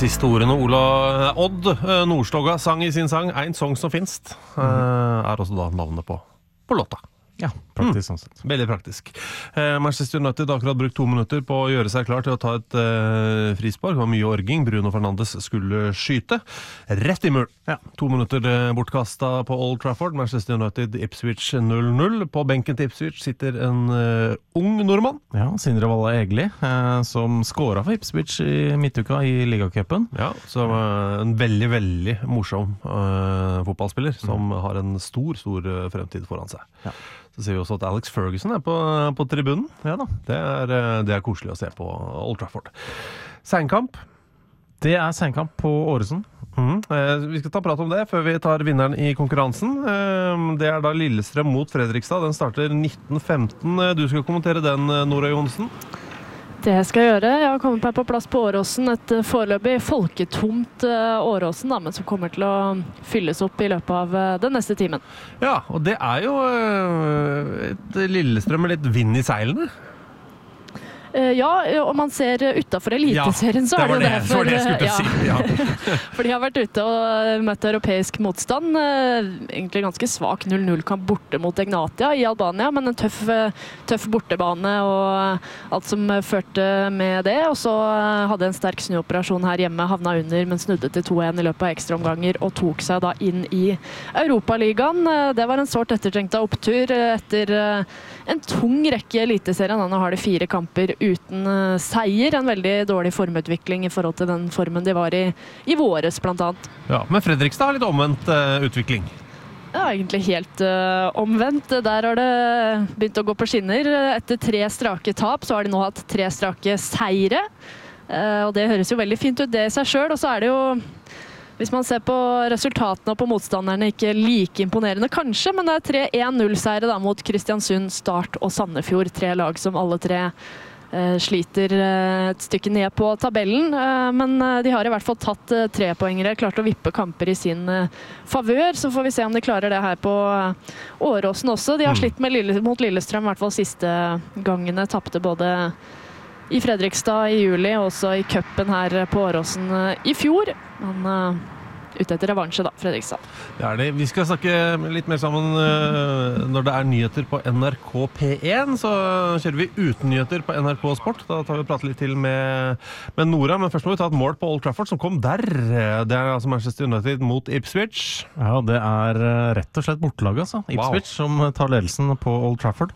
Siste ordene Odd Nordstoga sang i sin sang «Ein sång som finst» også da navnet på låta. Ja, praktisk sånn sett. Veldig praktisk. Manchester United har akkurat brukt 2 minutter på å gjøre seg klar til å ta et frispark. Det var mye orging. Bruno Fernandes skulle skyte. Rett i mål. Ja. 2 minutter bortkastet på Old Trafford. Manchester United Ipswich 0-0. På benken til Ipswich sitter en ung nordmann. Ja, Sindre Valle Egli, som skåret for Ipswich i midtuka i Ligacupen. Ja, så en veldig, veldig morsom fotballspiller som har en stor fremtid foran seg. Ja. Så ser vi også at Alex Ferguson på tribunen. Ja da. Det er koselig å se på Old Trafford. Seinkamp. Det er seinkamp på Åresund. Vi skal ta prat om det før vi tar vinneren i konkurransen. Det er da Lillestrøm mot Fredrikstad. Den starter 19.15. Du skal kommentere den, Nora Johnsen. Det skal jeg gjøre. Jeg har kommet meg på plass på Åråsen, et foreløpig folketomt Åråsen, men som kommer til å fylles opp i løpet av den neste timen. Ja, og det er jo et Lillestrøm med litt vind i seilene. Ja, og man ser utenfor eliteserien, så er det jo det. Så var det jeg skulle til å si. Ja. For de har vært ute og møtt europeisk motstand. Egentlig ganske svak 0-0-kamp borte mot Egnatia i Albania, men en tøff bortebane og alt som førte med det. Og så hadde en sterk snuoperasjon her hjemme, havna under, men snudde til 2-1 i løpet av ekstraomganger og tok seg da inn i Europaligaen. Det var en sårt ettertrengta opptur etter en tung rekke i eliteserien. Nå har de 4 kamper uten seier. En veldig dårlig formutvikling i forhold til den formen de var i våres, blant annet. Ja, men Fredrikstad har litt omvendt utvikling. Ja, egentlig helt omvendt. Der har det begynt å gå på skinner. Etter 3 strake tap, så har de nå hatt 3 strake seire. Og det høres jo veldig fint ut det i seg selv. Og så er det jo, hvis man ser på resultatene og på motstanderne, ikke like imponerende kanskje, men det er 3 1-0-seire da mot Kristiansund, Start og Sandefjord. 3 lag som alle 3 sliter et stykke ned på tabellen, men de har i hvert fall tatt 3-poengere, klart å vippe kamper i sin favør, så får vi se om de klarer det her på Åråsen også. De har slitt mot Lillestrøm, i hvert fall siste gangene, tappte både i Fredrikstad i juli, og også i cupen her på Åråsen i fjor. Men ute etter revansje da, Fredrikstad. Det er det. Vi skal snakke litt mer sammen når det er nyheter på NRK P1, så kjører vi uten nyheter på NRK Sport. Da tar vi pratet litt til med Nora, men først må vi ta et mål på Old Trafford som kom der. Det er altså Manchester United mot Ipswich. Ja, det er rett og slett bortelaget, altså. Ipswich som tar ledelsen på Old Trafford.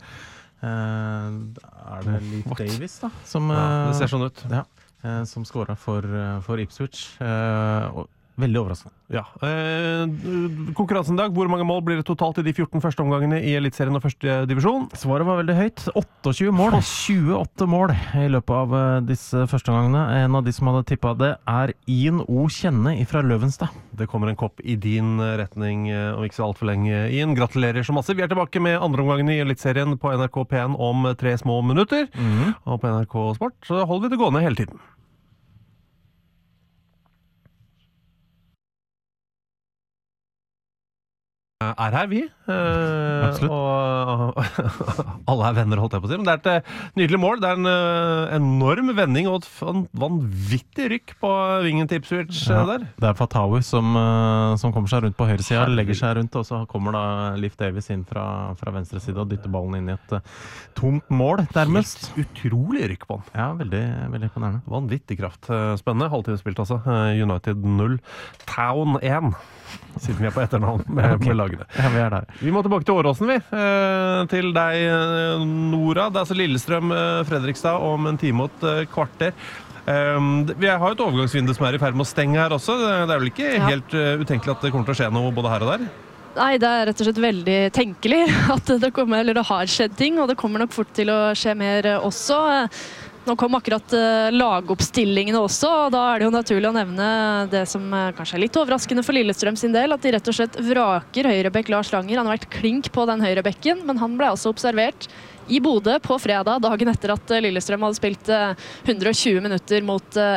Er det Leif Davis da? Som, det ser sånn ut. Ja, som skåret for Ipswich. Veldig overraskende. Ja. Konkurransen i dag, hvor mange mål blir det totalt i de 14 første omgangene i Elitserien og første divisjon? Svaret var veldig høyt. 28 mål. 28 mål i løpet av disse første omgangene. En av de som hadde tippet det er Ian O. Kjenne fra Løvenstad. Det kommer en kopp i din retning om ikke så alt for lenge, Ian. Gratulerer så masse. Vi er tilbake med andre omgangene i Elitserien på NRK P1 om 3 små minutter. Og på NRK Sport så holder vi det gående hele tiden. Er her vi og alle er venner, holdt jeg på å si, men det er et nydelig mål. Det er en enorm vending og et vanvittig rykk på vingen til Ipswich der. Det er Fatawi som kommer seg rundt på høyre siden, legger seg rundt, og så kommer da Leif Davis inn fra venstre side og dytter ballen inn i et tomt mål, dermest. Utrolig rykk på den. Ja, veldig, veldig imponerende. Vanvittig kraft. Spennende. Halvtime spilt altså. United 0, Town 1. Siden vi er på etternavn med lagene. Ja, vi er der. Vi må tilbake til Åråsen, vi. Til deg, Nora. Det er altså Lillestrøm, Fredrikstad om en time og et kvarter. Vi har et overgangsvindu som er i ferd med å stenge her også. Det er vel ikke helt utenkelig at det kommer til å skje noe både her og der? Nei, det er rett og slett veldig tenkelig at det kommer, eller det har skjedd ting, og det kommer nok fort til å skje mer også. Nå kom akkurat lagoppstillingene også, og da er det jo naturlig å nevne det som kanskje er litt overraskende for Lillestrøm sin del, at de rett og slett vraker høyrebekk Lars Langer. Han har vært klink på den høyrebekken, men han ble også observert i Bodø på fredag, dagen etter at Lillestrøm hadde spilt 120 minutter mot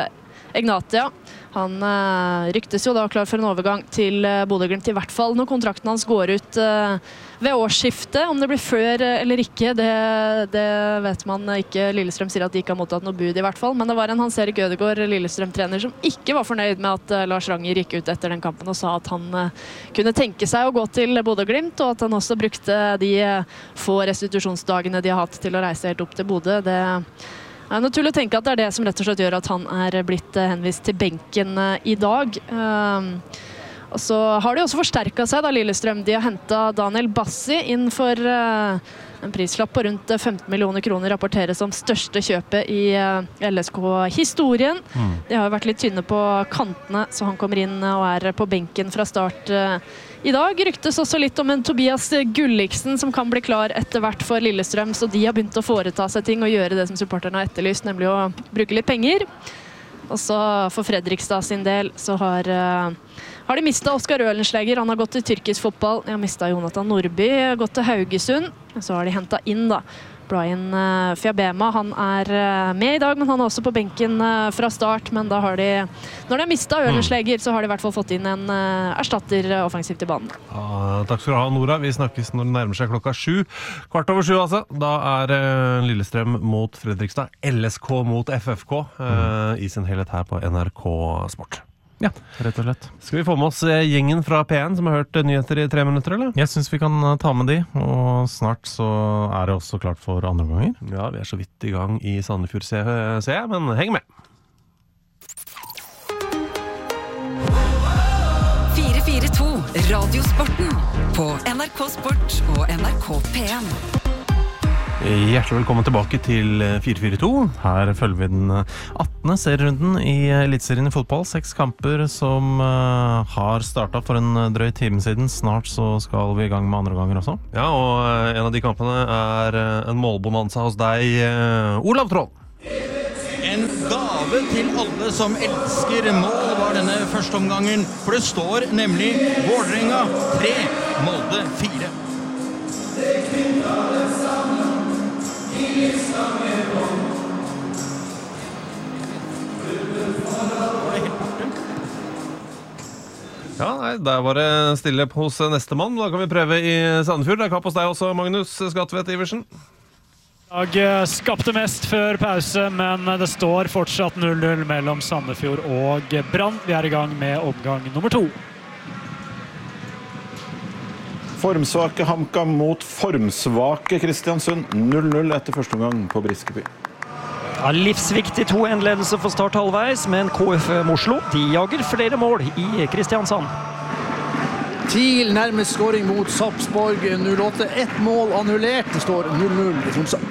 Egnatia. Han ryktes jo da klar for en overgang til Bodø/Glimt, i hvert fall når kontrakten hans går ut ved årsskiftet. Om det blir før eller ikke, det vet man ikke. Lillestrøm sier at de ikke har mottatt noe bud i hvert fall, men det var en Hans-Erik Ødegaard, Lillestrøm-trener, som ikke var fornøyd med at Lars Ranger gikk ut etter den kampen og sa at han kunne tenke seg å gå til Bodø/Glimt, og at han også brukte de få restitusjonsdagene de har hatt til å reise helt opp til Bodø. Det er naturlig å tenke at det er det som rett og slett gjør at han er blitt henvist til benken i dag. Og så har de også forsterket seg da, Lillestrøm. De har hentet Daniel Bassi inn for en prislapp på rundt 15 millioner kroner, rapporteres som største kjøpet i LSK-historien. De har jo vært litt tynne på kantene, så han kommer inn og er på benken fra start i dag. Ryktes også litt om en Tobias Gulliksen som kan bli klar etter hvert for Lillestrøm, så de har begynt å foreta seg ting og gjøre det som supporterne har etterlyst, nemlig å bruke litt penger. Og så for Fredrikstad sin del så har de mistet Oskar Ølenschläger, han har gått til tyrkisk fotball. De har mistet Jonathan Nordby, gått til Haugesund. Og så har de hentet inn da Brian Fiabema. Han er med i dag, men han er også på benken fra start. Men da har de, når de har mistet Ølenschläger, så har de i hvert fall fått inn en erstatter offensivt i banen. Ja, takk skal du ha, Nora. Vi snakkes når det nærmer seg 7:15. 7:15 altså. Da er Lillestrøm mot Fredrikstad, LSK mot FFK i sin helhet her på NRK Sport. Ja, rett og slett. Skal vi få med oss gjengen fra P1 som har hørt nyheter i 3 minutter, eller? Jeg synes vi kan ta med de, og snart så er det også klart for andre ganger. Ja, vi er så vidt i gang i Sandefjord, ser jeg, men heng med. 442 Radiosporten på NRK Sport og NRK P1. Hjertelig velkommen tilbake til 442. Her følger vi den 18. serierunden i Elitserien i fotball. 6 kamper som har startet for en drøy time siden. Snart så skal vi i gang med andre ganger også. Ja, og en av de kampene er en målbonanza hos deg, Olav Troll. En gave til alle som elsker mål var denne første omgangen, for det står nemlig Vålerenga 3, Molde 4. Ja, nei, der var det stille hos neste mann. Da kan vi prøve i Sandefjord. Det er kapp hos deg også, Magnus Skatvedt Iversen. Lag skapte mest før pause, men det står fortsatt 0-0 mellom Sandefjord og Brann. Vi er i gang med omgang nummer 2. Formsvake HamKam mot formsvake Kristiansund. 0-0 etter første omgang på Briskeby. Ja, livsviktig 2-1-ledelse for Start halvveis, men KFM Oslo de jager flere mål i Kristiansand. TIL nærmest skåring mot Sarpsborg 08. Et mål annullert. Det står 0-0 i Tromsø.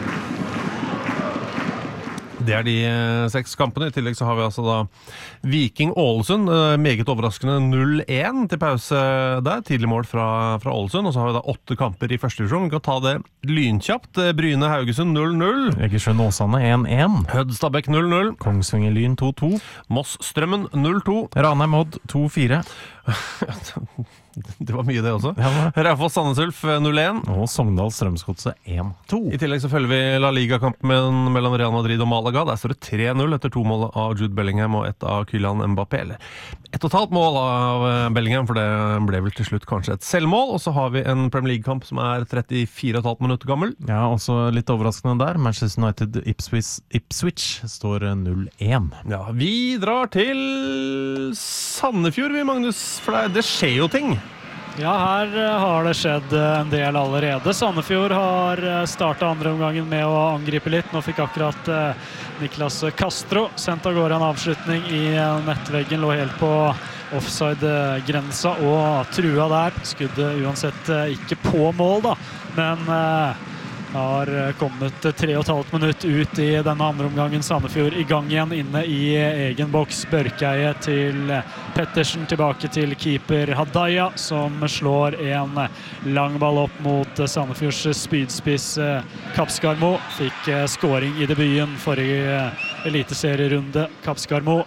Det er de 6 kampene. I tillegg så har vi altså da Viking Ålesund. Meget overraskende 0-1 til pause der. Tidlig mål fra Ålesund. Og så har vi da 8 kamper i første divisjon. Vi kan ta det lynkjapt. Bryne Haugesund 0-0. Egersund Åsane 1-1. Hødd Stabæk 0-0. Kongsvinger Lyn 2-2. Moss Strømmen 0-2. Ranheim Odd 2-4. Det var mye det også. Ja, Raufoss Sandnes Ulf 0-1. Og Sogndal Strømsgodset 1-2. I tillegg så følger vi La Liga-kampen mellom Real Madrid og Malaga. Der står det 3-0 etter 2 mål av Jude Bellingham og 1 av Kylian Mbappé. Eller 1,5 mål av Bellingham, for det ble vel til slutt kanskje et selvmål. Og så har vi en Premier League-kamp som er 34,5 minutter gammel. Ja, også litt overraskende der. Manchester United Ipswich står 0-1. Ja, vi drar til Sandefjord, vi, Magnus. For det skjer jo ting. Ja, her har det skjedd en del allerede. Sandefjord har startet andre omgangen med å angripe litt. Nå fikk akkurat Niklas Castro sendt av gårde en avslutning i nettveggen. Lå helt på offside-grensa og trua der. Skuddet uansett ikke på mål da, men har kommet 3,5 minutt ut i denne andre omgangen. Sandefjord i gang igjen inne i egen boks. Børkeie til Pettersen, tilbake til keeper Hadaya, som slår en lang ball opp mot Sandefjords spydspiss Kapskarmo. Fikk scoring i debuten forrige eliteserierunde. Kapskarmo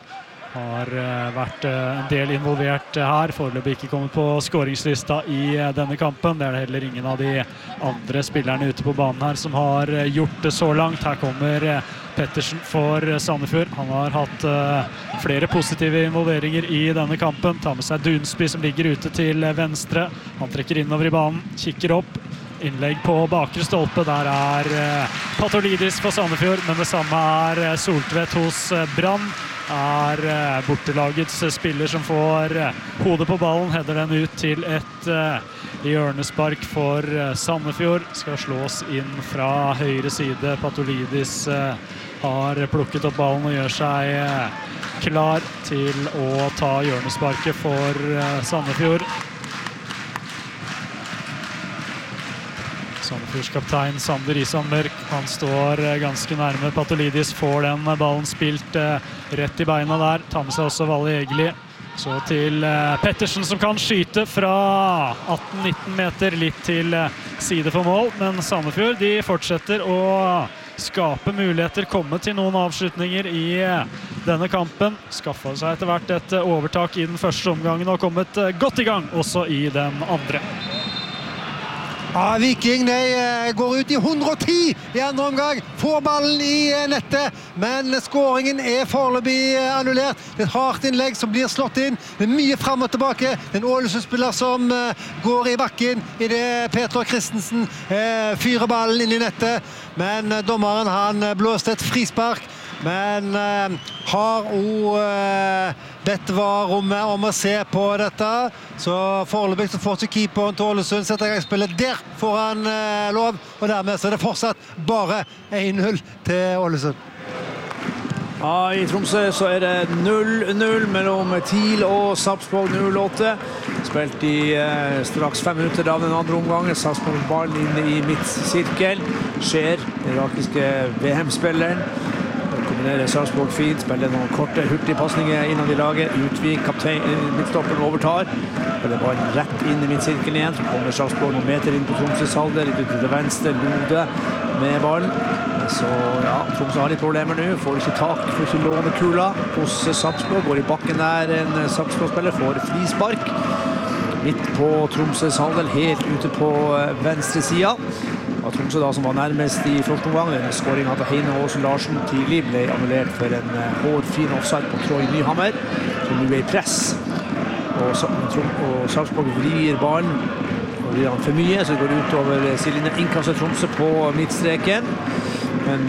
har vært en del involvert her, foreløpig ikke kommet på skåringslista i denne kampen. Det det heller ingen av de andre spillerne ute på banen her som har gjort det så langt. Her kommer Pettersen for Sandefjord. Han har hatt flere positive involveringer i denne kampen. Tar med seg Dunsby som ligger ute til venstre. Han trekker innover i banen, kikker opp. Innlegg på bakre stolpe, der Patolidis for Sandefjord, men det samme Soltvedt hos Brann. Bortelagets spiller som får hodet på ballen, header den ut til et hjørnespark for Sandefjord. Skal slås inn fra høyre side. Patolidis har plukket opp ballen og gjør seg klar til å ta hjørnesparket for Sandefjord. Sandefjords kaptein Sander Isanmørk, han står ganske nærme Patolidis, får den ballen spilt rett i beina der, tar med seg også Valle Egeli. Så til Pettersen som kan skyte fra 18-19 meter, litt til side for mål, men Sandefjord de fortsetter å skape muligheter, komme til noen avslutninger i denne kampen. Skaffet seg etter hvert et overtak i den første omgangen og kommet godt i gang også i den andre. Ja, Viking går ut i 110 i andre omgang, får ballen i nettet, men skåringen foreløpig annullert. Det et hardt innlegg som blir slått inn, det mye frem og tilbake. Det en Ålesund-spiller som går i bakken i det Peter Christensen fyrer ballen inn i nettet, men dommeren han blåste et frispark. Men har bedt VAR om å se på dette, så foreløpig så får ikke keeperen til Ålesund setter i gang spillet. Der får han lov, og dermed så det fortsatt bare 1-0 til Ålesund. Ja, i Tromsø så det 0-0 mellom TIL og Sarpsborg 08. Spilt i straks 5 minutter av den andre omgangen. Sarpsborg ballen inne i midtsirkel. Skjer, den irakiske VM-spilleren. Kombinerer Sarpsborg fint, spiller noen korte, hurtige passninger innan de laget. Utvik, kaptein, midtstopperen overtar. Spiller ballen rett inn i midtsirkelen igjen. Så kommer Sarpsborg noen meter inn på Tromsøs halvdel, litt ut til venstre, Lode med ballen. Så ja, Tromsø har litt problemer nå. Får ikke tak, får ikke låne kula hos Sarpsborg. Går i bakken der, en Sarpsborg-spiller får frispark. Midt på Tromsøs halvdel, helt ute på venstre siden. Og Tromsø da, som var nærmest i første omgang. Denne skåringen til Heine Aasen Larsen tidlig ble annullert for en hårfin offside på Troy Nyhammer, som nå i press. Og Sarpsborg vrir ballen, og vrir han for mye, så det går ut over sidelinjen. Innkastet Tromsø på midtstreken. Men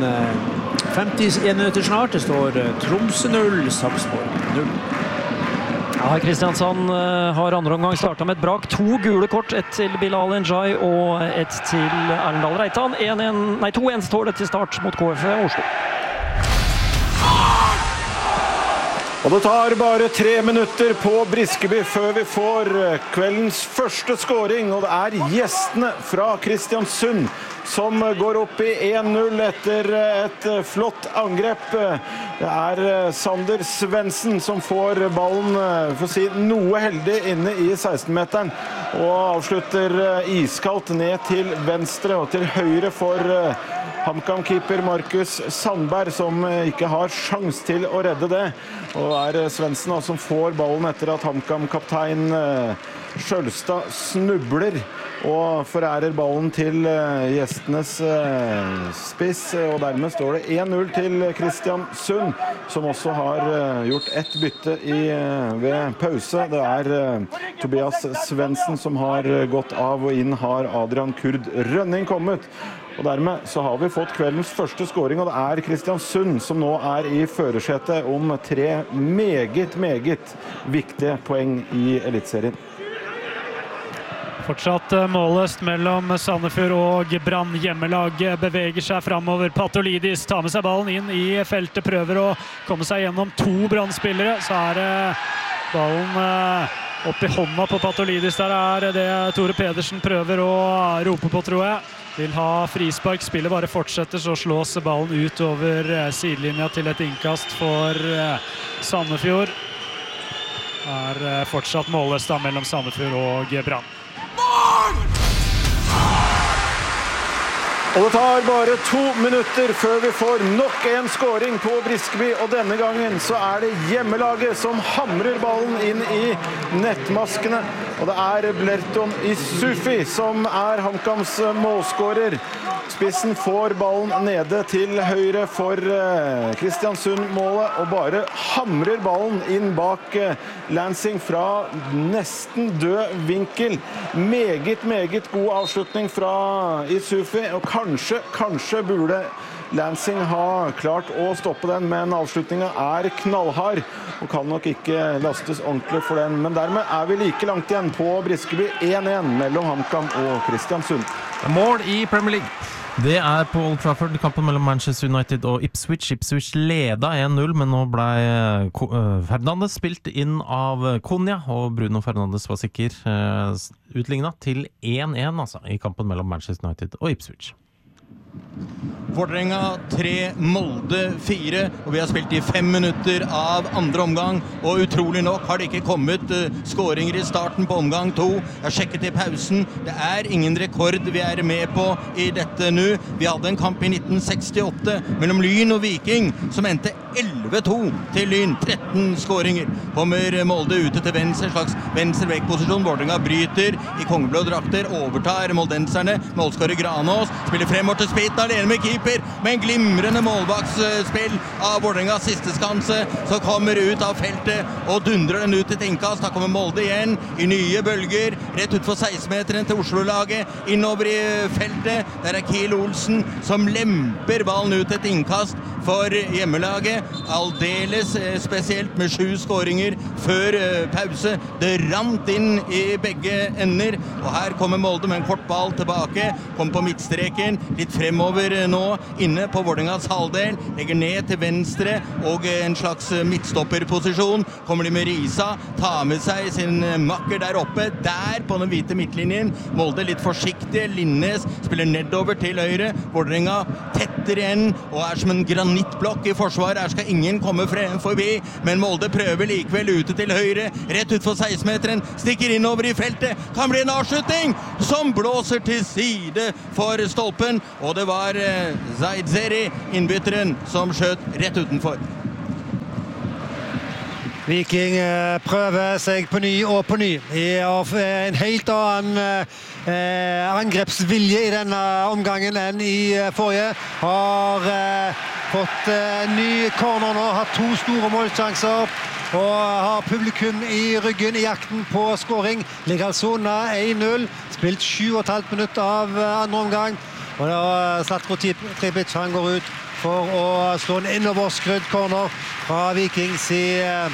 51 minutter snart, det står Tromsø 0, Sarpsborg 0. Ja, Kristiansand har andre omgang startet med et brak. 2 gule kort, et til Bilal Njay og et til Erlendal Reitan. 2-1 står det til start mot KFU Oslo. Og det tar bare 3 minutter på Briskeby før vi får kveldens første skåring, og det gjestene fra Kristiansund som går opp i 1-0 etter et flott angrep. Det Sander Svendsen som får ballen, for å si noe heldig, inne i 16-meteren, og avslutter iskaldt ned til venstre og til høyre for HamKam-keeper Markus Sandberg, som ikke har sjans til å redde det. Og Svendsen som får ballen etter at HamKam-kaptein Skjølstad snubler og forærer ballen til gjestenes spiss, og dermed står det 1-0 til Kristiansund, som også har gjort ett bytte ved pause. Det Tobias Svendsen som har gått av, og inn har Adrian Kurd Rønning kommet. Og dermed så har vi fått kveldens første skåring, og det Kristiansund som nå i førersetet om 3 meget viktige poeng i Elitserien. Fortsatt målløst mellom Sandefjord og Brann. Hjemmelaget beveger seg fremover. Patolidis tar med seg ballen inn i feltet, prøver å komme seg gjennom 2 Brann-spillere. Så det ballen opp i hånda på Patolidis. Der det Tore Pedersen prøver å rope på, tror jeg. Vil ha frispark, spillet bare fortsetter, så slås ballen ut over sidelinja til et innkast for Sandefjord. Fortsatt målløst da mellom Sandefjord og Brann. Og det tar bare 2 minutter før vi får nok en scoring på Briskeby, og denne gangen så det hjemmelaget som hamrer ballen inn i nettmaskene. Og det Blerton Isufi som HamKams målskårer. Spissen får ballen nede til høyre for Kristiansund-målet, og bare hamrer ballen inn bak Lansing fra nesten død vinkel. Meget god avslutning fra Isufi, og kanskje burde Lansing ha klart å stoppe den, men avslutningen knallhard og kan nok ikke lastes ordentlig for den. Men dermed vi like langt igjen på Briskeby, 1-1 mellom HamKam og Kristiansund. Mål i Premier League. Det på Old Trafford, kampen mellom Manchester United og Ipswich. Ipswich leda 1-0, men nå ble Fernandes spilt inn av Konya, og Bruno Fernandes var sikker utlignet til 1-1 altså, i kampen mellom Manchester United og Ipswich. Vålerenga 3, Molde 4, og vi har spilt i 5 minutter av andre omgang, og utrolig nok har det ikke kommet skåringer i starten på omgang 2. Jeg sjekket i pausen, det ingen rekord vi med på i dette nå. Vi hadde en kamp i 1968 mellom Lyn og Viking, som endte 11-2 til Lyn, 13 skåringer. Kommer Molde ute til venstre, slags venstre-vekk-posisjon. Vålerenga bryter i kongeblå drakter, overtar moldenserne, målskårer Granås, spiller fremover til Spitt, alene med keeper, med en glimrende målbaksspill av Vålerengas siste skanse, så kommer ut av feltet og dundrer den ut til et innkast. Da kommer Molde igjen i nye bølger, rett ut for 16-meteren til Oslo-laget, innover i feltet. Der Kiel Olsen som lemper ballen ut til et innkast for hjemmelaget, aldeles spesielt med 7 skåringer før pause. Det rant inn i begge ender, og her kommer Molde med en kort ball tilbake, kommer på midtstreken, litt fremover nå, inne på Vålerengas halvdel, legger ned til venstre, og en slags midtstopperposisjon. Kommer de med Risa, tar med seg sin makker der oppe, der på den hvite midtlinjen. Molde litt forsiktig, Linnes spiller nedover til høyre, Vålerenga tetter igjen, og som en granittblokk i forsvar. Her skal ingen komme forbi, men Molde prøver likevel ute til høyre, rett ut for 16-meteren, stikker innover i feltet, kan bli en avslutning som blåser til side for stolpen, og det var Zaidzeri, innbytteren, som skjøt rett utenfor. Viking prøver seg på ny og på ny. En helt annen angrepsvilje i denne omgangen enn i forrige. Har fått ny corner nå, har 2 store målsjanser og har publikum i ryggen i jakten på scoring. Ligger altså under 1-0, spilt 7,5 minutter av andre omgang. Og da Zlatko Tripic, han går ut for å slå en innoverskrudd corner fra Vikings i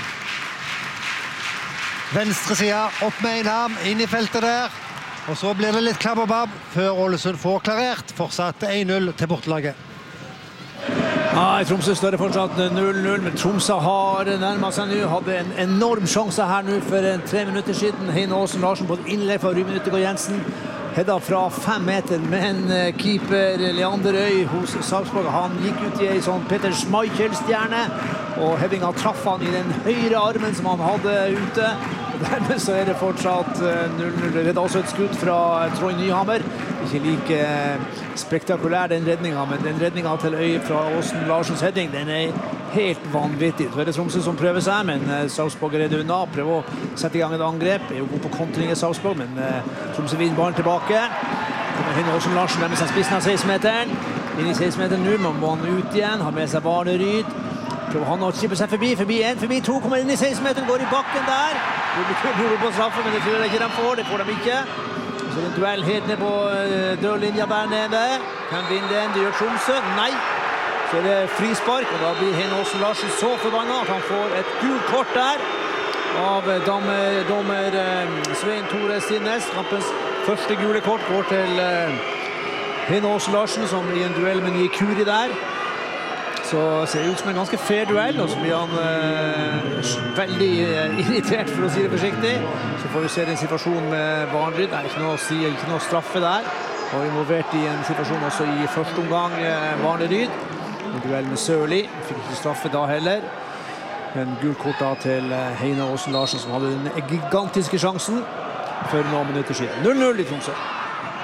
venstre side, opp med en arm, inn i feltet der. Og så blir det litt klabberbabb før Ålesund får klarert. Fortsatt 1-0 til bortelaget. I Tromsø står det fortsatt 0-0, men Tromsø har nærmet seg nå. Hadde en enorm sjanse her nå for 3 minutter siden. Heine Aasen Larsen på et innlegg fra Ruben Yttergård Jensen. Hedda fra 5 meter, men keeper Leander Øy hos Sarpsborg, han gikk ut i en sånn Peter Schmeichel-stjerne, og headinga traff han i den høyre armen som han hadde ute. Og dermed så det fortsatt 0-0. Det også et skudd fra Troy Nyhammer. Ikke like spektakulær den redningen, men den redningen til Øy fra Aasen Larsens heading, den helt vanvittig. Så det Tromsø som prøver seg, men Sarpsborg redder unna, prøver å sette i gang et angrep. Jo god på kontring i Sarpsborg, men Tromsø vinner ballen tilbake. Heine Aasen Larsen der med seg spissen av 16-meteren. Inn i 16-meteren nå, men må han ut igjen, har med seg Varneryd. Prøver han å chippe seg forbi 2, kommer inn i 16-meteren, går i bakken der. Burde på straffe, men det tror jeg ikke de får, det får de ikke. Så en duell helt ned på dørlinja der nede. Kan vinne den, det gjør Tromsø. Nei! Så det frispark, og da blir Heine Aasen Larsen så forbannet at han får et gult kort der av dommer Svein Tore Sinnes. Kampens første gule kort går til Heine Aasen Larsen, som i en duell med Nye Kuri der. Så ser det ut som en ganske fair duell, og så blir han veldig irritert, for å si det forsiktig. Så får vi se den situasjonen med Varneryd. Det ikke noe å si, ikke noe straffe der. Og involvert i en situasjon også i første omgang, Varneryd. En duell med Sørli, fikk ikke straffe da heller. En gul kort da til Heine Aasen Larsen, som hadde den gigantiske sjansen for noen minutter siden. 0-0 i Tromsø.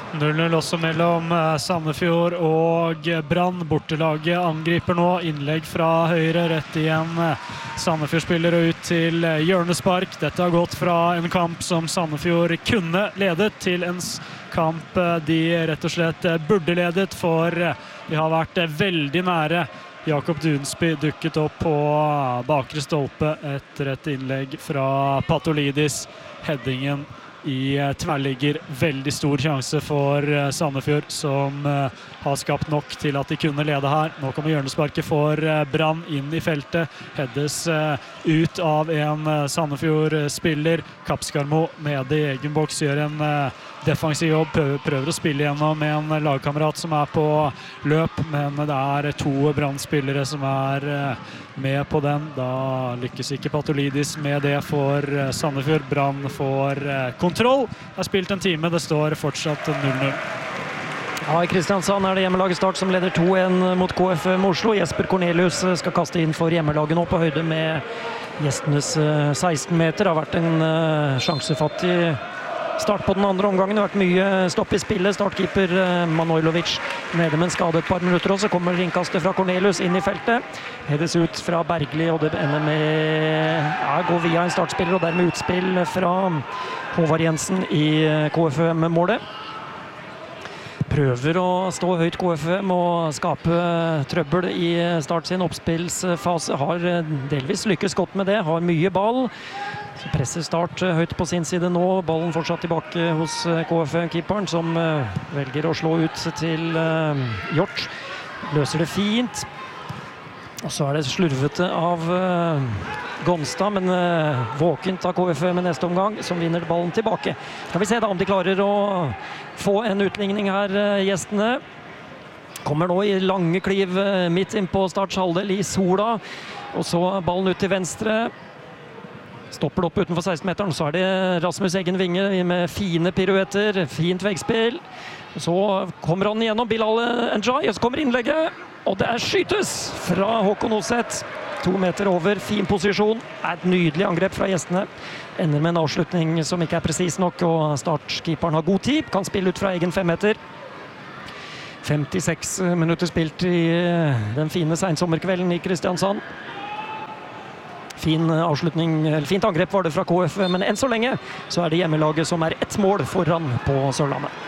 0-0 også mellom Sandefjord og Brann. Bortelaget angriper nå. Innlegg fra høyre, rett igjen. Sandefjord-spiller og ut til hjørnespark. Dette har gått fra en kamp som Sandefjord kunne ledet, til en kamp de rett og slett burde ledet, for de har vært veldig nære. Jakob Dunsby dukket opp på bakre stolpe etter et innlegg fra Patolidis. Headingen i tverrligger, veldig stor sjanse for Sandefjord, som har skapt nok til at de kunne lede her. Nå kommer hjørnesparket for Brann inn i feltet. Heddes ut av en Sandefjord-spiller. Kapskarmo nede i egen boks, gjør en defensiv jobb, prøver å spille gjennom en lagkamerat som på løp, men det to Brann-spillere som med på den. Da lykkes ikke Patolidis med det for Sandefjord. Brann får kontroll. Det spilt en time, det står fortsatt 0-0. Ja, I Kristiansand det hjemmelaget Start som leder 2-1 mot KFM Oslo. Jesper Cornelius skal kaste inn for hjemmelaget nå på høyde med gjestenes 16 meter. Det har vært en sjansefattig start på den andre omgangen. Det har vært mye stopp i spillet. Startkeeper Manojlovic nede med en skade et par minutter, og så kommer innkastet fra Cornelius inn i feltet. Hedes ut fra Bergli, og det ender med gå via en startspiller, og dermed utspill fra Håvard Jensen i KFM-målet. Prøver å stå høyt KFM og skape trøbbel i Start sin oppspillsfase. Har delvis lykkes godt med det, har mye ball. Så presser Start høyt på sin side nå. Ballen fortsatt tilbake hos KFM-keeperen, som velger å slå ut til Hjort. Løser det fint. Og så det slurvete av Gonstad, men våkent av KFM i neste omgang, som vinner ballen tilbake. Skal vi se da om de klarer å få en utligning her, gjestene. Kommer nå i lange kliv midt inn på Starts halvdel i sola, og så ballen ut til venstre. Stopper det opp utenfor 16-meteren, så det Rasmus Eggen Vinge med fine piruetter, fint veggspill. Så kommer han igjennom Bilal Njay, og så kommer innlegget, og det skytes fra Håkon Oseth. 2 meter over, fin posisjon. Et nydelig angrep fra gjestene. Ender med en avslutning som ikke presis nok, og Startkeeperen har god tid, kan spille ut fra egen 5 meter. 56 minutter spilt i den fine sensommerkvelden i Kristiansand. Fin avslutning, eller fint angrep var det fra KF, men enn så lenge så det hjemmelaget som ett mål foran på Sørlandet.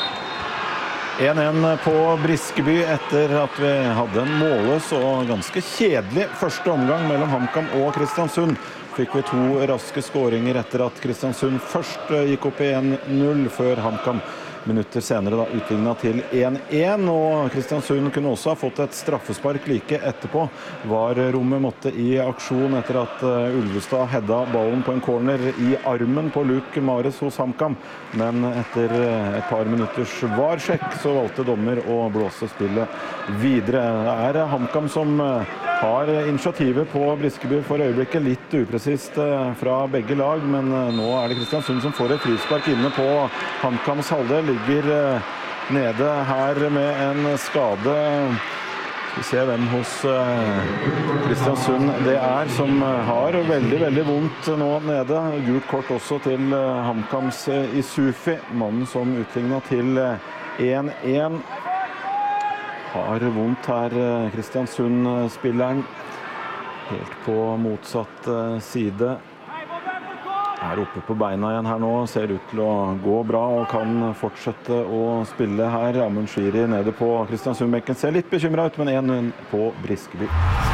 1-1 på Briskeby etter at vi hadde en målløs og ganske kjedelig første omgang mellom HamKam og Kristiansund. Fikk vi 2 raske skåringer etter at Kristiansund først gikk opp i 1-0 før HamKam minutter senere da utlignet til 1-1, og Kristiansund kunne også ha fått et straffespark like etterpå. VAR-rommet måtte i aksjon etter at Ulvestad hedda ballen på en corner i armen på Luke Mares hos HamKam, men etter et par minutters VAR-sjekk så valgte dommer å blåse spillet videre. Det HamKam som har initiativet på Briskeby for øyeblikket, litt upresist fra begge lag, men nå det Kristiansund som får et frispark inne på HamKams halvdel. Ligger nede her med en skade. Vi ser hvem hos Kristiansund det som har veldig, veldig vondt nå nede. Gult kort også til HamKams Isufi, mannen som utlignet til 1-1. Har vondt her, Kristiansund-spilleren. Helt på motsatt side. Oppe på beina igjen her nå, ser ut til å gå bra og kan fortsette å spille her. Amund Shiri nede på Kristiansund-benken ser litt bekymret ut, men 1-1 på Briskeby.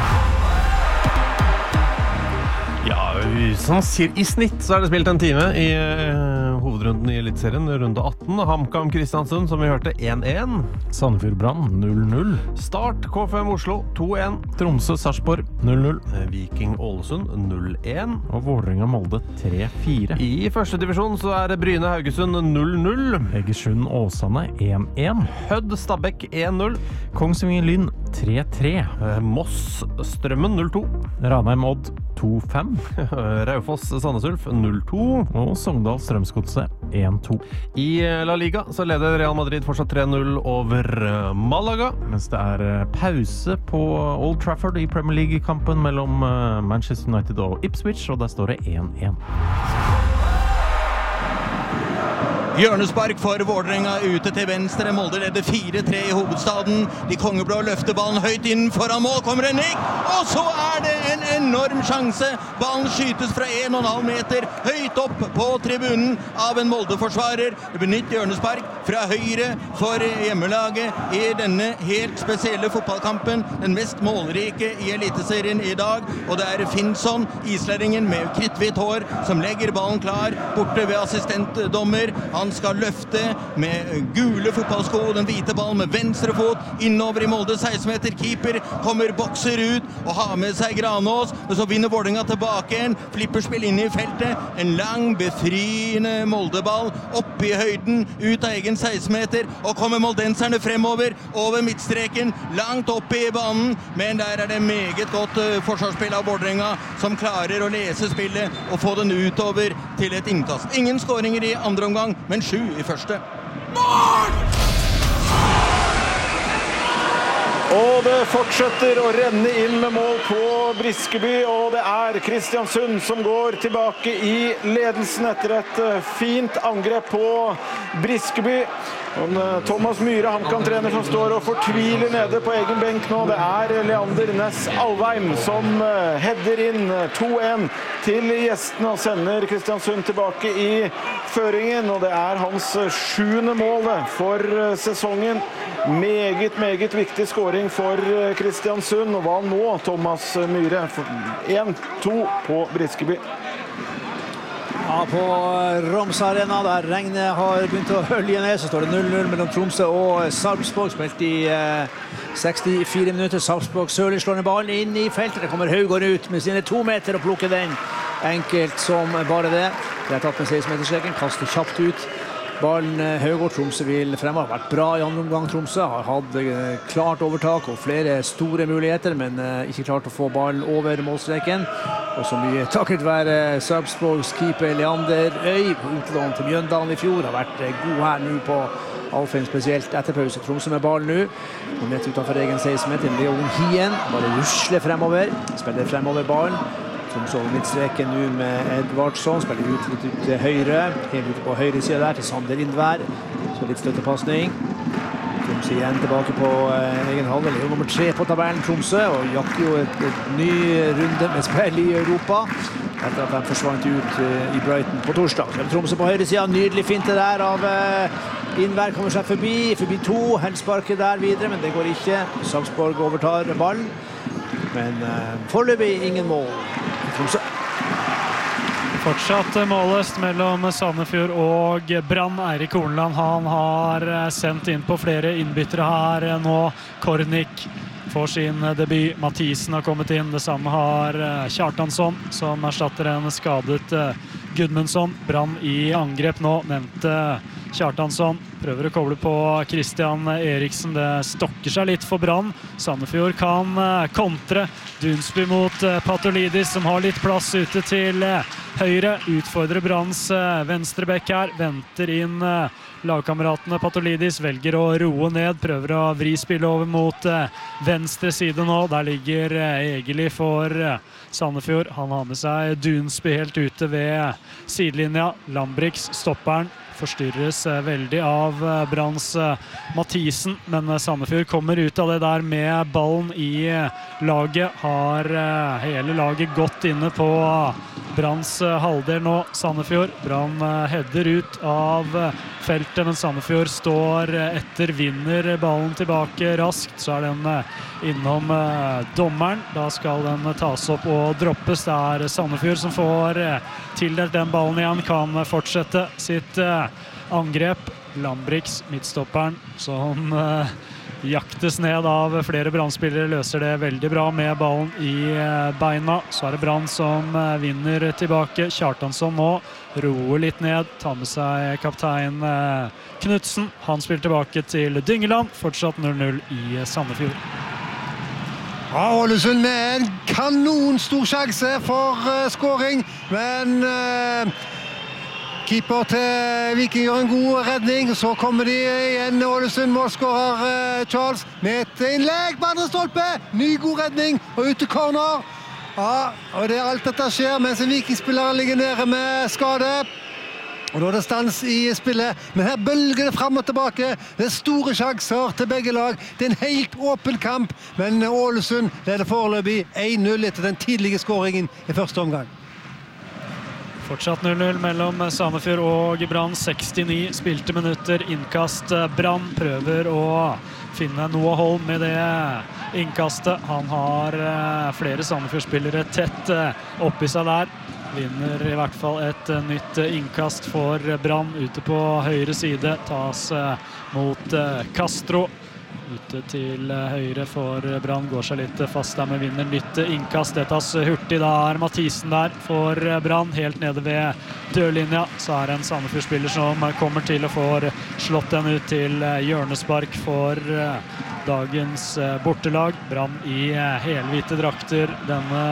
Ja, sånn, i snitt så det spilt en time i hovedrunden i Elitserien, runde 18. HamKam Kristiansund, som vi hørte, 1-1. Sandefjord Brann 0-0. Start KFM Oslo 2-1. Tromsø Sarpsborg 0-0. Viking Ålesund 0-1. Og Vålerenga Molde 3-4. I første divisjon så det Bryne Haugesund 0-0. Egersund Åsane 1-1. Hødd Stabæk 1-0. Kongsvinger Lyn 3-3. Moss Strømmen 0-2. Ranheim Odd 2-5. Raufoss Sandnes Ulf 0-2. Og Sogndal Strømsgodset 1-2. I La Liga så leder Real Madrid fortsatt 3-0 over Malaga. Mens det pause på Old Trafford i Premier League-kampen mellom Manchester United og Ipswich, og der står det 1-1. Hjørnespark for Vålerenga ute til venstre. Molde leder 4-3 i hovedstaden. De kongeblå løfter ballen høyt inn foran mål. Kommer en nikk, og så er det en enorm sjanse. Ballen skytes fra 1,5 meter høyt opp på tribunen av en Molde-forsvarer. Det blir nytt hjørnespark fra høyre for hjemmelaget i denne helt spesielle fotballkampen. Den mest målrike i Eliteserien i dag. Og det er Finnsson, islendingen med kritthvitt hår, som legger ballen klar borte ved assistentdommer. Han skal løfte med gule fotballsko, den hvite ballen med venstre fot, innover i Molde, 16 meter, keeper, kommer bokser ut og har med seg Granås, men så vinner Vålerenga tilbake igjen, flipperspill inne i feltet, en lang, befriende Moldeball, opp i høyden, ut av egen 16 meter, og kommer moldenserne fremover, over midtstreken, langt opp i banen, men der er det meget godt forsvarsspill av Vålerenga, som klarer å lese spillet og få den utover til et innkast. Ingen skåringer i andre omgang, men 7 i første. Og det fortsetter å renne inn med mål på Briskeby, og det er Kristiansund som går tilbake i ledelsen etter et fint angrep på Briskeby. Thomas Myhre, HamKam-trener, som står og fortviler nede på egen benk nå. Det er Leander Næss Alvheim som header inn 2-1 til gjestene og sender Kristiansund tilbake i føringen, og det er hans 7. mål for sesongen. Meget viktig skåring for Kristiansund, og hva nå, Thomas Myhre? 1-2 på Briskeby. Ja, på Roms Arena, der regnet har begynt å hølje ned, så står det 0-0 mellom Tromsø og Sarpsborg, spilt i 64 minutter. Sarpsborg Sørli slår ned ballen inn i feltet. Det kommer Haugård ut med sine 2 meter og plukker den enkelt som bare det. Det er tatt med 16-meterstreken, kaster kjapt ut. Ballen Haugård, Tromsø vil fremover. Har vært bra i andre omgang. Tromsø har hatt klart overtak og flere store muligheter, men ikke klart å få ballen over målstreken. Og så mye takket være Sarpsborgs keeper Leander Øy, utlån til Mjøndalen i fjor, har vært god her nå på Alfheim, spesielt etter pause. Tromsø med ballen nå. Og nett utenfor egen 16 meter. Leon Hien bare rusler fremover. Spiller fremover ballen. Tromsø over midtstreken nå med Edvardsson. Spiller ut litt ut til høyre. Helt ute på høyre siden der til Sander Lindvær. Så litt støttepassning. Tromsø igjen tilbake på egen halve. Leon nummer 3 på tabellen Tromsø. Og jakter jo et ny runde med spill i Europa. Etter at de forsvant ut i Brighton på torsdag. Tromsø på høyre siden. Nydelig finte der av Lindvær. Kommer seg forbi 2. Helsparket der videre, men det går ikke. Sarpsborg overtar ballen. Men foreløpig ingen mål. Tromsø. Fortsatt målløst mellom Sandefjord og Brann. Eirik Horneland, han har sendt inn på flere innbyttere her nå. Kornik får sin debut. Mathisen har kommet inn. Det samme har Kjartansson, som erstatter en skadet Gudmundsson. Brann i angrep nå, nevnte Kjartansson. Prøver å koble på Christian Eriksen. Det stokker seg litt for Brann. Sandefjord kan kontre. Dunsby mot Patolidis, som har litt plass ute til høyre. Utfordrer Branns venstrebekk her. Venter inn lagkameratene. Patolidis velger å roe ned. Prøver å vri spillet over mot venstre side nå. Der ligger Egeli for Sandefjord. Han har med seg Dunsby helt ute ved sidelinja. Lambrix, stopperen, forstyrres veldig av Branns Mathisen, men Sandefjord kommer ut av det der med ballen i laget. Har hele laget gått inne på Branns halvdel nå, Sandefjord. Brann header ut av feltet, men Sandefjord står etter, vinner ballen tilbake raskt. Så er den innom dommeren. Da skal den tas opp og droppes. Det er Sandefjord som får tildelt den ballen igjen, kan fortsette sitt angrep. Lambrix, midtstopperen, som jaktes ned av flere Brann-spillere, løser det veldig bra med ballen i beina. Så er det Brann som vinner tilbake. Kjartansson nå roer litt ned, tar med seg kaptein Knudsen. Han spiller tilbake til Dyngeland, fortsatt 0-0 i Sandefjord. Ja, Ålesund med en kanonstor sjanse for skåring, men keeper til Viking gjør en god redning. Så kommer de igjen, Ålesund, målskårer Charles med et innlegg på andre stolpe. Ny god redning og ute corner. Ja, og det er alt dette skjer mens en Viking-spiller ligger nede med skade. Og nå er det stans i spillet, men her bølger det frem og tilbake. Det er store sjanser til begge lag. Det er en helt åpen kamp, men Ålesund leder foreløpig 1-0 etter den tidlige skåringen i første omgang. Fortsatt 0-0 mellom Sandefjord og Brann. 69 spilte minutter. Innkast. Brann prøver å finne Noah Holm med det innkastet. Han har flere Sandefjord-spillere tett oppi seg der. Vinner i hvert fall et nytt innkast for Brann ute på høyre side. Tas mot Castro. Ute til høyre for Brann. Går seg litt fast der, men vinner nytt innkast. Det tas hurtig. Da er Mathisen der for Brann. Helt nede ved dørlinja. Så er det en Sandefjord-spiller som kommer til å få slått den ut til hjørnespark for dagens bortelag. Brann i helhvite drakter denne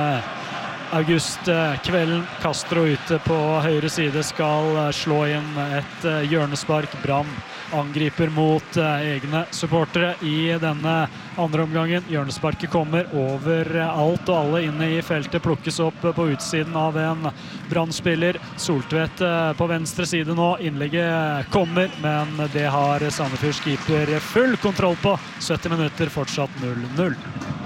augustkvelden. Castro ute på høyre side skal slå inn et hjørnespark. Brann angriper mot egne supportere i denne andre omgangen. Hjørnesparket kommer over alt og alle inne i feltet. Plukkes opp på utsiden av en Brann-spiller. Soltvedt på venstre side nå. Innlegget kommer, men det har Sandefjords keeper full kontroll på. 70 minutter, fortsatt 0-0.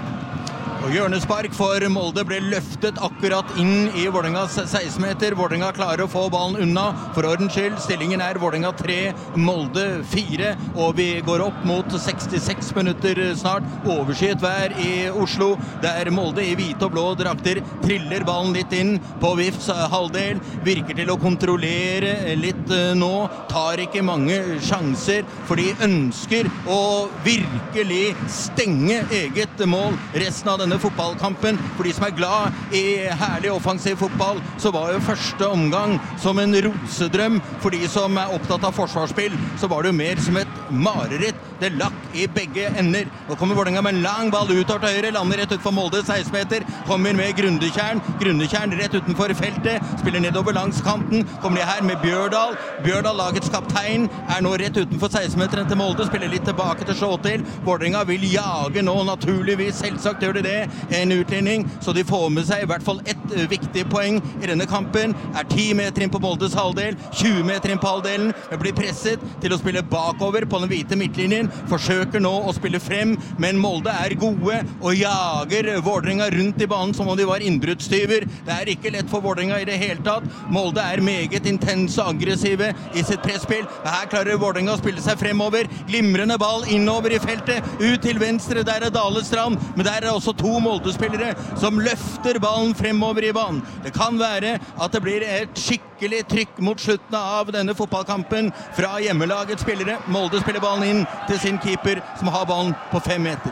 Og hjørnespark for Molde ble løftet akkurat inn i Vålerengas 16-meter. Vålerenga klarer å få ballen unna. For ordens skyld, stillingen er Vålerenga 3, Molde 4. Og vi går opp mot 66 minutter snart. Overskyet vær i Oslo. Der Molde i hvite og blå drakter triller ballen litt inn på VIFs halvdel. Virker til å kontrollere litt nå. Tar ikke mange sjanser, for de ønsker å virkelig stenge eget mål resten av denne fotballkampen. For de som er glad i herlig offensiv fotball, så var jo første omgang som en rosedrøm. For de som er opptatt av forsvarsspill, så var det jo mer som et mareritt. Det lakk i begge ender. Nå kommer Vålerenga med en lang ball utover til høyre, lander rett ut for Molde, 16-meter, kommer med Grundekjern. Grundekjern rett utenfor feltet, spiller nedover langs kanten, kommer de her med Bjørdal. Bjørdal, lagets kaptein, er nå rett utenfor 16-meteren til Molde, spiller litt tilbake til Sjåtil. Vålerenga vil jage nå, naturligvis, selvsagt gjør de det, en utligning, så de får med seg i hvert fall et viktig poeng i denne kampen. Er 10 meter inn på Moldes halvdel, 20 meter inn på halvdelen, men blir presset til å spille bakover på den hvite midtlinjen. Forsøker nå å spille frem, men Molde er gode og jager Vålerenga rundt i banen som om de var innbruddstyver. Det er ikke lett for Vålerenga i det hele tatt. Molde er meget intense og aggressive i sitt presspill. Her klarer Vålerenga å spille seg fremover. Glimrende ball innover i feltet, ut til venstre, der er Dalestrand, men der er også 2 Molde-spillere som løfter ballen fremover i banen. Det kan være at det blir et skikkelig trykk mot slutten av denne fotballkampen fra hjemmelagets spillere. Molde spiller ballen inn til sin keeper, som har ballen på 5 meter.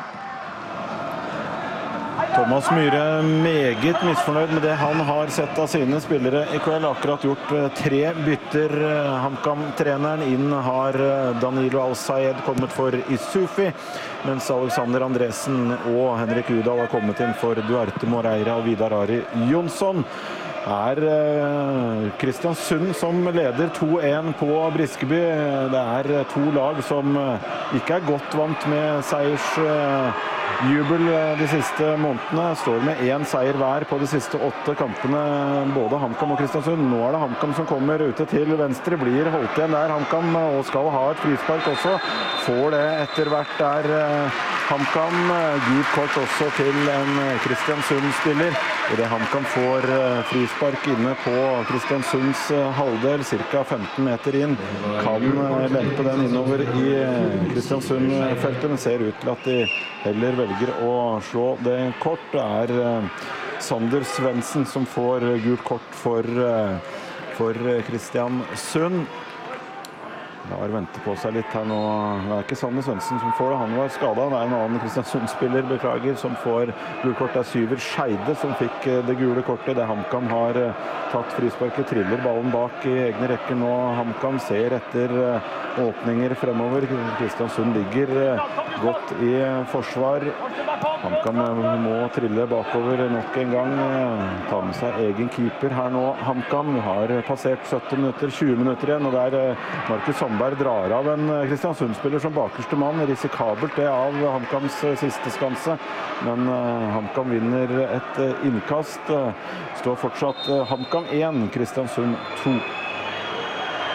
Thomas Myhre meget misfornøyd med det han har sett av sine spillere i kveld. Akkurat gjort 3 bytter. HamKam-treneren inn har Danilo Al-Sayed kommet for Isufi, mens Alexander Andresen og Henrik Udal har kommet inn for Duarte Moreira og Vidar Ari Jonsson. Er Kristiansund som leder 2-1 på Briskeby. Det er 2 lag som ikke er godt vant med seiersjubel de siste månedene. Står med 1 seier hver på de siste 8 kampene, både HamKam og Kristiansund. Nå er det HamKam som kommer ute til venstre, blir holdt igjen der HamKam, og skal ha et frispark også. Får det etter hvert der HamKam. Gult kort også til en Kristiansund-spiller. Og det HamKam får frispark inne på Kristiansunds halvdel, cirka 15 meter inn. Kan lempe den innover i Kristiansund-feltet, men ser ut til at de heller velger å slå det kort. Det er Sander Svendsen som får gult kort for Kristiansund. Det har ventet på seg litt her nå. Det er ikke Sander Svendsen som får det, han var skadet. Det er en annen Kristiansund-spiller, beklager, som får gult kort. Det er Syver Scheide som fikk det gule kortet. Det HamKam har tatt frisparket, triller ballen bak i egne rekker nå. HamKam ser etter åpninger fremover. Kristiansund ligger godt i forsvar. HamKam må trille bakover nok en gang. Ta med seg egen keeper her nå. HamKam har passert 70 minutter, 20 minutter igjen, og der Markus Sandberg drar av en Kristiansund-spiller som bakerste mann. Risikabelt det av HamKams siste skanse, men HamKam vinner et innkast. Står fortsatt HamKam 1, Kristiansund 2.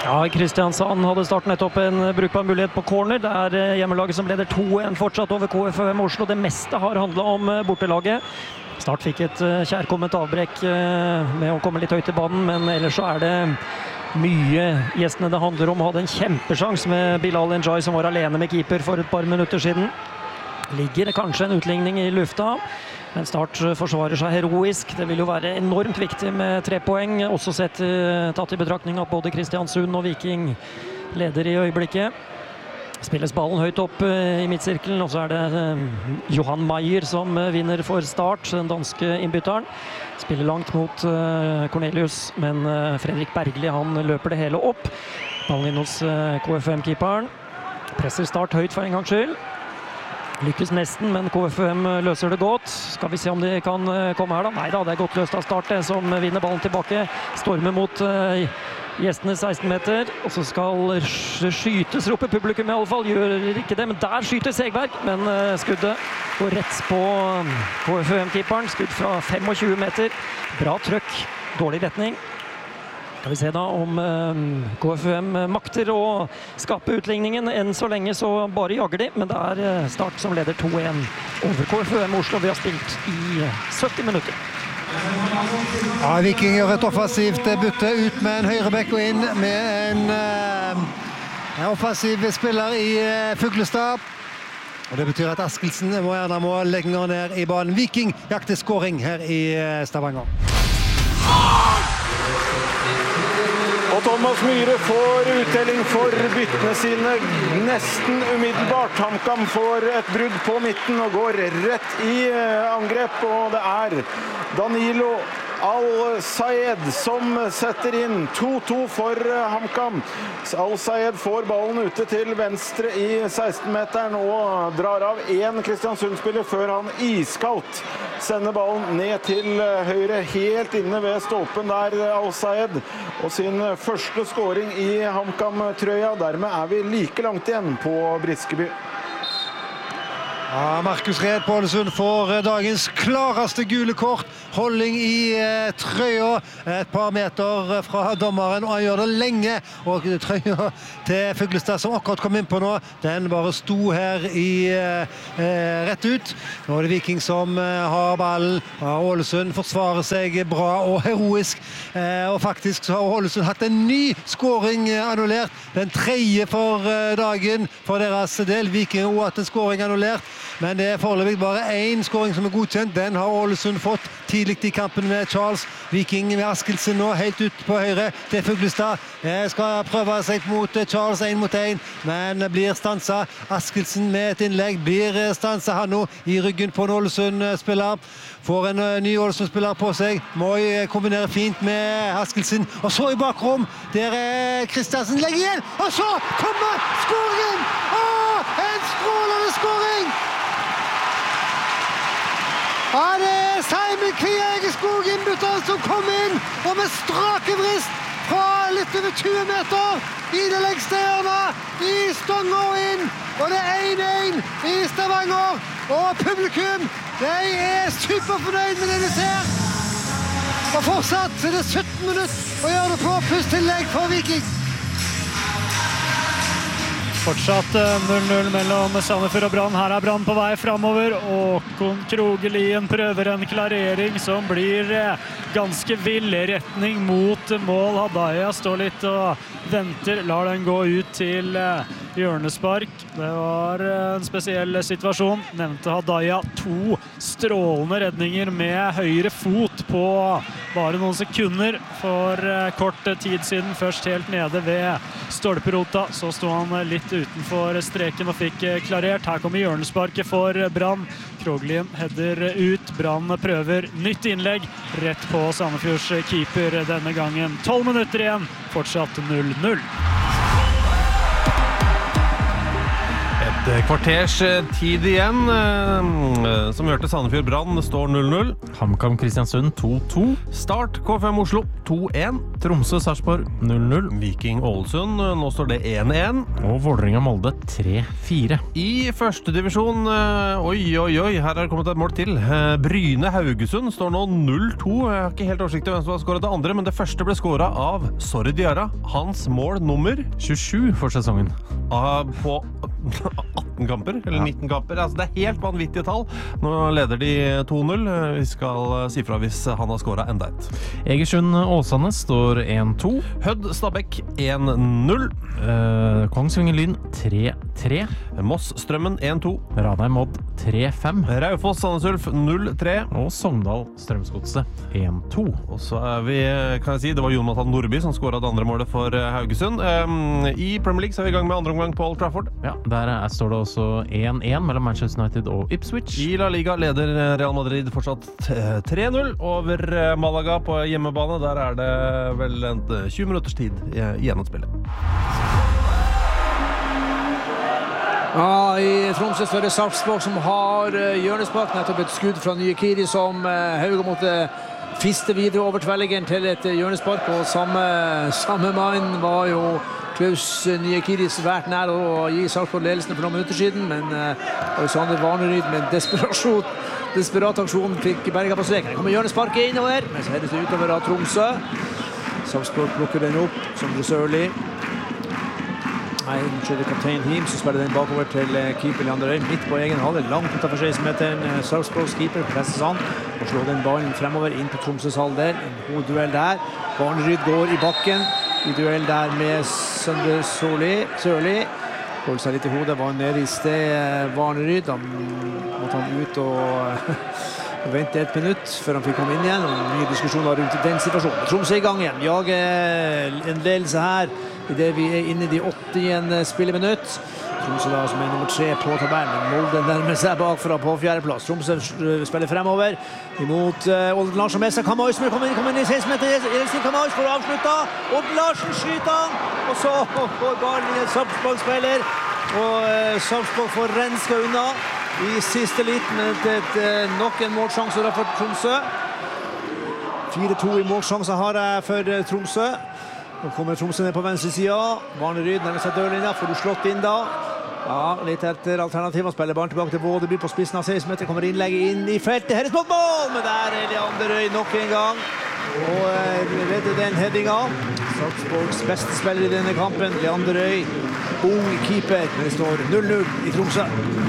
Ja, Kristiansand hadde starten nettopp en brukbar mulighet på corner. Det hjemmelaget som leder 2-1 fortsatt over KFUM Oslo. Det meste har handlet om bortelaget. Start fikk et kjærkomment avbrekk med å komme litt høyt i banen, men ellers så det mye gjestene det handler om. Hadde en kjempesjans med Bilal Njay som var alene med keeper for et par minutter siden. Ligger kanskje en utligning i lufta, men Start forsvarer seg heroisk. Det vil jo være enormt viktig med 3 poeng, også tatt i betraktning at både Kristiansund og Viking leder i øyeblikket. Spilles ballen høyt opp i midtsirkelen, og så det Johan Meyer som vinner for Start, den danske innbytteren. Spiller langt mot Cornelius, men Fredrik Bergli han løper det hele opp. Ballen inn hos KFUM-keeperen. Presser Start høyt for en gangs skyld. Lykkes nesten, men KFUM løser det godt. Skal vi se om de kan komme her da? Neida, det godt løst av Start, som vinner ballen tilbake. Stormer mot gjestene 16 meter, og så skal skytes, roper publikum i alle fall. Gjør ikke det, men der skyter Segberg. Men skuddet går rett på KFUM-keeperen. Skudd fra 25 meter. Bra trøkk, dårlig retning. Skal vi se da om KFUM makter å skape utligningen. Enn så lenge så bare jager de, men det Start som leder 2-1 over KFUM Oslo. Vi har spilt i 70 minutter. Ja, Viking gjør et offensivt bytte ut med en høyrebekk og inn med en offensiv spiller i Fuglestad. Og det betyr at Askelsen må lenger ned i banen. Viking jakter scoring her i Stavanger. Og Thomas Myhre får uttelling for byttene sine nesten umiddelbart. HamKam får et brudd på midten og går rett i angrep, og det Danilo Al-Sayed som setter inn 2-2 for HamKam. Al-Sayed får ballen ute til venstre i 16-meteren og drar av en Kristiansund-spiller før han iskaldt sender ballen ned til høyre, helt inne ved stolpen der Al-Sayed. Og sin første scoring i HamKam-trøya. Dermed vi like langt igjen på Briskeby. Ja, Markus Red på Ålesund får dagens klareste gule kort. Holding i trøya, et par meter fra dommeren, og han gjør det lenge. Og trøya til Fuglestad som akkurat kom inn på nå, den bare sto her rett ut. Nå det Viking som har ballen. Ja, Ålesund forsvarer seg bra og heroisk. Og faktisk så har Ålesund hatt en ny scoring annullert. Den 3. for dagen for deres del. Viking har hatt en scoring annullert. Men det foreløpig bare en scoring som godkjent. Den har Ålesund fått tidlig i kampen med Charles. Viking med Askelsen nå helt ut på høyre til Fuglestad. Skal prøve seg mot Charles 1 mot 1, men blir stanset. Askelsen med et innlegg blir stanset han nå i ryggen på en Ålesund-spiller. Får en ny Ålesund-spiller på seg. Moi kombinerer fint med Askelsen. Og så i bakrom, der Kristiansen legger igjen. Og så kommer scoringen! En strålende scoring! Ja, det Simon Kviegeskog innbytteren som kom inn, og med strake vrist fra litt over 20 meter i det lengste hjørnet, i stanga og inn, og det 1-1 i Stavanger, og publikum, de superfornøyd med det de ser. Og fortsatt det 17 minutter å gjøre det på, pluss tillegg for Viking. Fortsatt 0-0 mellom Sandefjord og Brann. Her Brann på vei fremover. Åkon Krogelien prøver en klarering som blir ganske vill. Retning mot mål. Hadaya står litt og venter. Lar den gå ut til hjørnespark. Det var en spesiell situasjon. Nevnte Hadaya 2 strålende redninger med høyre fot på bare noen sekunder for kort tid siden. Først helt nede ved stolperota. Så sto han litt utenfor streken og fikk klarert. Her kommer hjørnesparket for Brann. Krogelien header ut. Brann prøver nytt innlegg rett på Sandefjords keeper denne gangen. 12 minutter igjen. Fortsatt 0-0. Et kvarters tid igjen, som hørte Sandefjord Brann, står 0-0. HamKam Kristiansund 2-2. Start KFM Oslo 2-1. Tromsø Sarpsborg 0-0. Viking Ålesund, nå står det 1-1. Og Vålerenga Molde 3-4. I første divisjon, her har det kommet et mål til. Bryne Haugesund står nå 0-2. Jeg har ikke helt oversikt over hvem som har skåret det andre, men det første ble skåret av Sorry Diarra. Hans mål nummer 27 for sesongen. På 18 kamper, eller 19 kamper. Altså, det helt vanvittige tall. Nå leder de 2-0. Vi skal si fra hvis han har skåret enda et. Egersund Åsane står 1-2. Hødd Stabæk 1-0. Kongsvinger Lyn 3-3. Moss Strømmen 1-2. Ranheim Odd 3-5. Raufoss Sandnes Ulf 0-3. Og Sogndal Strømsgodset 1-2. Og så vi, kan jeg si, det var Jonathan Nordby som skåret det andre målet for Haugesund. I Premier League så er vi i gang med andre omgang på Old Trafford. Ja, der står det også 1-1 mellom Manchester United og Ipswich. I La Liga leder Real Madrid fortsatt 3-0 over Malaga på hjemmebane. Der er det vel 20 minutters tid igjen å spille. Ja, i Tromsø så er det Sarpsborg som har hjørnespark. Nettopp et skudd fra Nyekiri som Hauga måtte fiste videre over tverrleggeren til et hjørnespark. Og samme mann var jo Klaus Nyekiri svært nær å gi Sarpsborg ledelsen for noen minutter siden, men Alexander Varneryd med desperat aksjon fikk berget på streken. Det kommer hjørnesparket innover, men så hedes det utover av Tromsø. Sarpsborg plukker den opp som Sørli. Kaptein Him, så spiller den bakover til keeper Leander Øy, midt på egen halv, langt utenfor 16-meteren. Sarpsborgs keeper presses han og slår den ballen fremover inn på Tromsøs halvdel. En god duell der. Varneryd går i bakken i duell der med Sønder Sørli. Holder seg litt i hodet, var nede i sted Varneryd. Da måtte han ut og vente et minutt før han fikk komme inn igjen. Og mye diskusjoner rundt den situasjonen. Tromsø i gang igjen. Jager en ledelse her i det vi er inne i de 80 spilleminutt. Tromsø da som er nummer 3 på tabellen. Molde nærmer seg bakfra på 4. plass. Tromsø spiller fremover imot Olden Larsen med seg. Kamaus kommer inn i 16-meter. Elsin Kamaus får avslutta. Olden Larsen skyter han. Og så får ballen i en Sarpsborg-spiller. Og Sarpsborg får renska unna i siste liten med nok en målsjanse for Tromsø. 4-2 i målsjanse har jeg for Tromsø. Nå kommer Tromsø ned på venstre siden. Varneryd nærmer seg dørlinja. Får du slått inn da? Ja, litt etter alternativet. Spiller ballen tilbake til Vådeby på spissen av 16 meter. Kommer innlegget inn i feltet. Her er mot mål! Men der er Leander Øy nok en gang. Og redder den headinga. Sarpsborgs beste spiller i denne kampen. Leander Øy, ung keeper. Men det står 0-0 i Tromsø.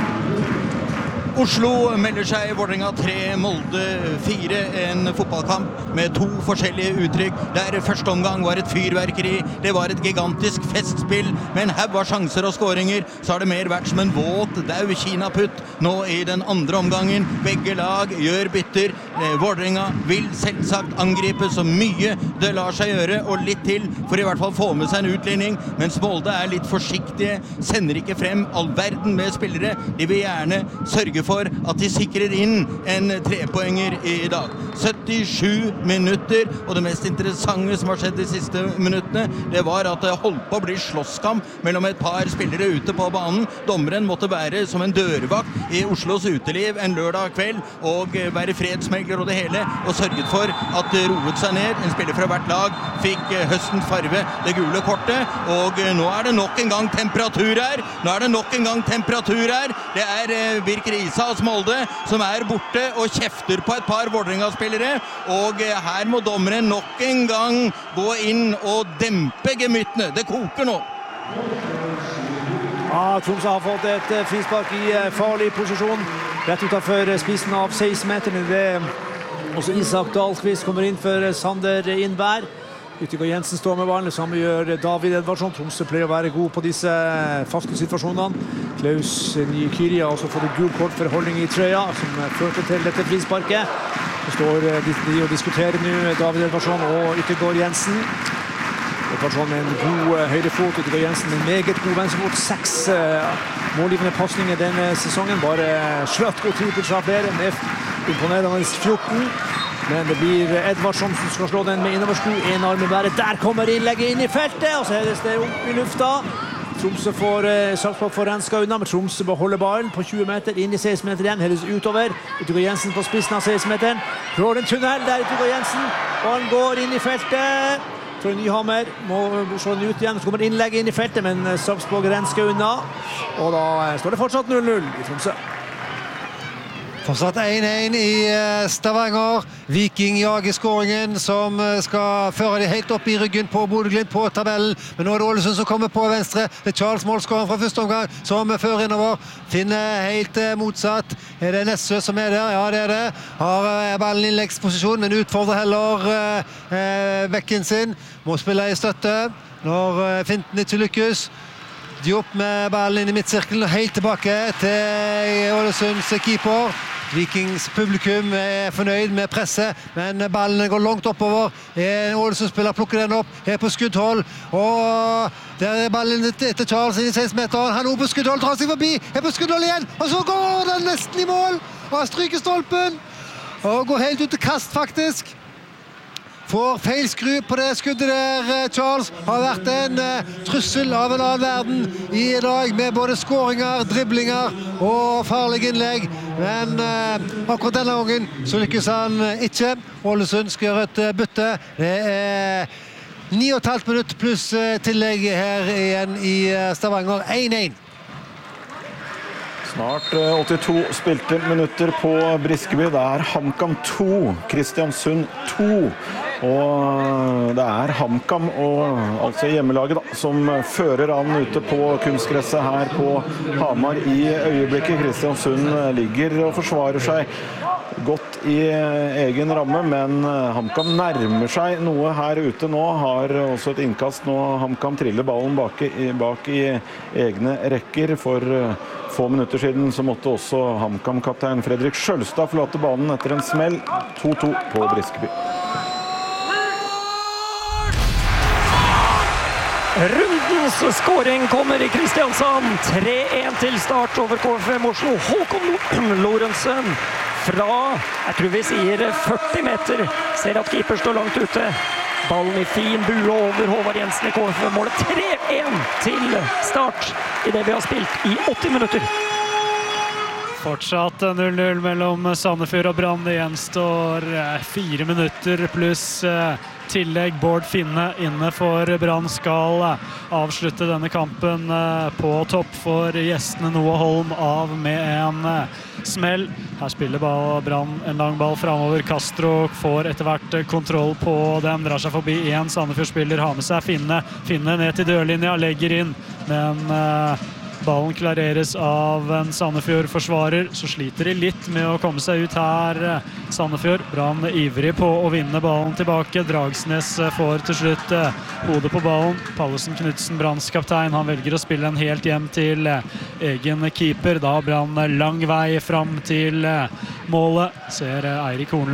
Oslo melder seg Vålerenga 3, Molde 4, en fotballkamp med 2 forskjellige uttrykk. Der første omgang var et fyrverkeri, det var et gigantisk festspill, med en haug av sjanser og skåringer, så har det mer vært som en våt dau Kina-putt nå i den andre omgangen. Begge lag gjør bytter. Vålerenga vil selvsagt angripe så mye det lar seg gjøre, og litt til for i hvert fall få med seg en utligning, mens Molde er litt forsiktige, sender ikke frem all verden med spillere. De vil gjerne sørge for at de sikrer inn en 3-poenger i dag. 77 minutter, og det mest interessante som har skjedd de siste minuttene, det var at det holdt på å bli slåsskamp mellom et par spillere ute på banen. Dommeren måtte være som en dørvakt i Oslos uteliv en lørdag kveld, og være fredsmegler og det hele, og sørget for at det roet seg ned. En spiller fra hvert lag fikk høstens farve, det gule kortet, og nå er det nok en gang temperatur her. Det er Birk Risas Molde som er borte og kjefter på et par Vålerenga-spillere, og her må dommeren nok en gang gå inn og dempe gemyttene. Det koker nå. Ja, Tromsø har fått et frispark i farlig posisjon rett utenfor spissen av 16-meterne. Også Isak Dahlqvist kommer inn for Sander Innberg. Yttergård Jensen står med ballen, det samme gjør David Edvardsson. Tromsø pleier å være god på disse faste situasjonene. Klaus Nyekiri har også fått et gult kort for holdning i trøya, som førte til dette frisparket. Så står de og diskuterer nå David Edvardsson og Yttergård Jensen. Edvardsson med en god høyrefot, Yttergård Jensen med en meget god venstrefot. 6 målgivende passninger denne sesongen. Bare sløtt god tid til flere med imponerende 14. Men det blir Edvardsson som skal slå den med innoversko. En arm i været. Der kommer innlegget inn i feltet, og så hedes det opp i lufta. Tromsø får Sarpsborg får renska unna, men Tromsø beholder ballen på 20 meter, inn i 16 meter igjen, heller utover. Utover Jensen på spissen av 16 meteren. Prøver en tunnel der utover Jensen. Ballen går inn i feltet. Troy Nyhammer må slå den ut igjen. Så kommer innlegget inn i feltet, men Sarpsborg rensker unna. Og da står det fortsatt 0-0 i Tromsø. Fortsatt 1-1 i Stavanger. Viking jager skåringen som skal føre de helt opp i ryggen på Bodø/Glimt på tabellen. Men nå er det Ålesund som kommer på venstre. Det er Charles målskåren fra første omgang som fører innover. Finner helt motsatt. Er det Nessø som er der? Ja, det er det. Har ballen i innleggsposisjon, men utfordrer heller bekken sin. Må spille i støtte når finten ikke lykkes. Diop med ballen inn i midtsirkelen og helt tilbake til Ålesunds keeper. Vikings publikum er fornøyd med presset, men ballen går langt oppover. En Ålesund-spiller plukker den opp, er på skuddhold, og der er ballen etter Charles inn i 16-meteren. Han er på skuddhold, drar seg forbi, er på skuddhold igjen, og så går den nesten i mål, og stryker stolpen, og går helt ut til kast faktisk. Får feil skru på det skuddet der. Charles har vært en trussel av en annen verden i dag med både skåringer, driblinger og farlige innlegg. Men akkurat denne gangen så lykkes han ikke. Ålesund skal gjøre et bytte. Det er 9,5 minutter pluss tillegg her igjen i Stavanger. 1-1. Snart 82 spilte minutter på Briskeby. Det er HamKam 2, Kristiansund 2. Og det er HamKam, og altså hjemmelaget da, som fører an ute på kunstgresset her på Hamar i øyeblikket. Kristiansund ligger og forsvarer seg godt i egen ramme, men HamKam nærmer seg noe her ute nå. Har også et innkast nå. HamKam triller ballen bak i egne rekker. For få minutter siden så måtte også HamKam-kaptein Fredrik Skjølstad forlate banen etter en smell. 2-2 på Briskeby. Rundens skåring kommer i Kristiansand. 3-1 til start over KFM Oslo. Håkon Lorentzen fra, jeg tror vi sier 40 meter. Ser at keeper står langt ute. Ballen i fin bue over Håvard Jensen i KFM-målet. 3-1 til start i det vi har spilt i 80 minutter. Fortsatt 0-0 mellom Sandefjord og Brann. Det gjenstår 4 minutter pluss tillegg. Bård Finne inne for Brann skal avslutte denne kampen på topp for gjestene. Noah Holm av med en smell. Her spiller Brann en lang ball fremover. Castro får etter hvert kontroll på dem. Drar seg forbi en Sandefjord-spiller. Har med seg Finne. Finne ned til dørlinja, legger inn. Men ballen klareres av en Sandefjord-forsvarer, så sliter de litt med å komme seg ut her. Sandefjord, Brann ivrig på å vinne ballen tilbake. Dragsnes får til slutt hodet på ballen. Pallesen Knudsen, Branns kaptein, han velger å spille en helt hjem til egen keeper. Da Brann lang vei fram til målet. Ser Eirik Hornland